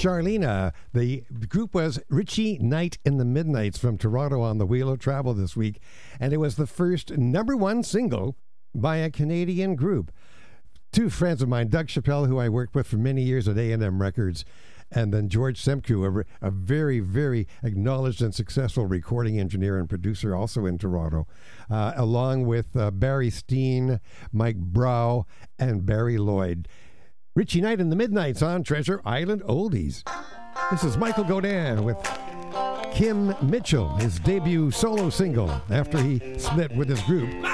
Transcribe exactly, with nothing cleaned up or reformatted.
Charlena. The group was Richie Knight and the Midnights from Toronto on the Wheel of Travel this week, and it was the first number one single by a Canadian group. Two friends of mine, Doug Chappelle, who I worked with for many years at A and M Records, and then George Semku, a, re- a very, very acknowledged and successful recording engineer and producer also in Toronto, uh, along with uh, Barry Steen, Mike Brow, and Barry Lloyd. Richie Knight and the Midnights on Treasure Island Oldies. This is Michael Godin with Kim Mitchell, his debut solo single after he split with his group.